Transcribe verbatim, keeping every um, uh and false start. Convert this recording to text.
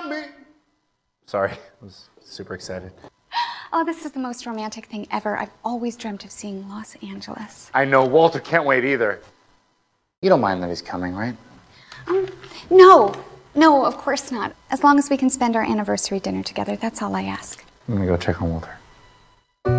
me. Sorry, I was super excited. Oh, this is the most romantic thing ever. I've always dreamt of seeing Los Angeles. I know, Walter can't wait either. You don't mind that he's coming, right? Um, no. No, of course not. As long as we can spend our anniversary dinner together, that's all I ask. I'm gonna go check on Walter.